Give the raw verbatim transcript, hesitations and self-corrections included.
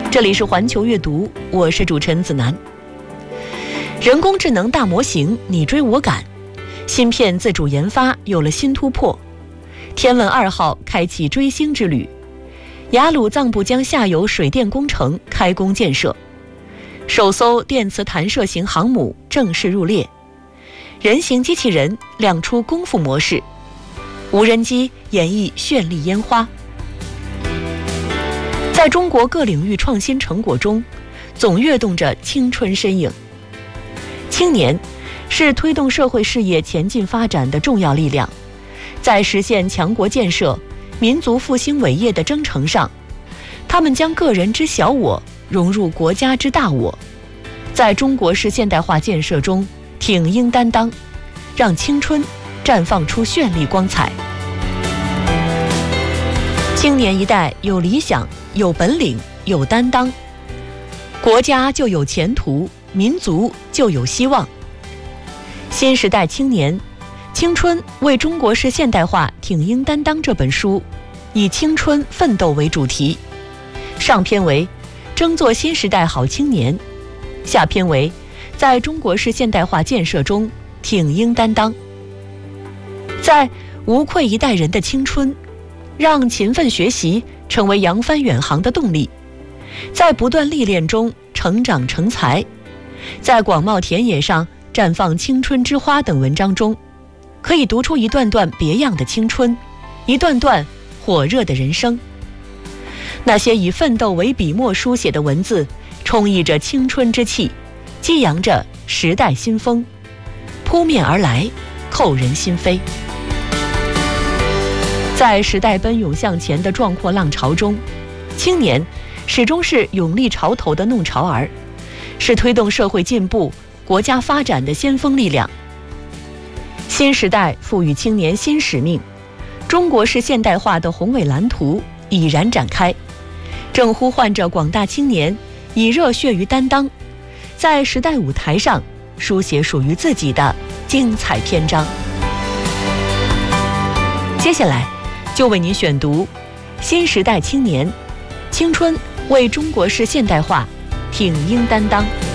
这里是环球阅读，我是主持人子楠。人工智能大模型你追我赶，芯片自主研发有了新突破。天问二号开启追星之旅，雅鲁藏布江下游水电工程开工建设，首艘电磁弹射型航母正式入列，人形机器人亮出功夫模式，无人机演绎绚丽烟花。在中国各领域创新成果中，总跃动着青春身影。青年是推动社会事业前进发展的重要力量，在实现强国建设、民族复兴伟业的征程上，他们将个人之小我融入国家之大我，在中国式现代化建设中挺膺担当，让青春绽放出绚丽光彩。青年一代有理想、有本领、有担当，国家就有前途，民族就有希望。新时代青年，青春为中国式现代化挺膺担当这本书，以青春奋斗为主题，上篇为争做新时代好青年，下篇为在中国式现代化建设中挺膺担当。在无愧一代人的青春，让勤奋学习成为扬帆远航的动力，在不断历练中成长成才，在广袤田野上绽放青春之花等文章中，可以读出一段段别样的青春，一段段火热的人生。那些以奋斗为笔墨书写的文字，充溢着青春之气，激扬着时代新风，扑面而来，扣人心扉。在时代奔涌向前的壮阔浪潮中，青年始终是勇立潮头的弄潮儿，是推动社会进步、国家发展的先锋力量。新时代赋予青年新使命，中国式现代化的宏伟蓝图已然展开，正呼唤着广大青年以热血于担当，在时代舞台上书写属于自己的精彩篇章。接下来就为您选读新时代青年，青春为中国式现代化挺膺担当。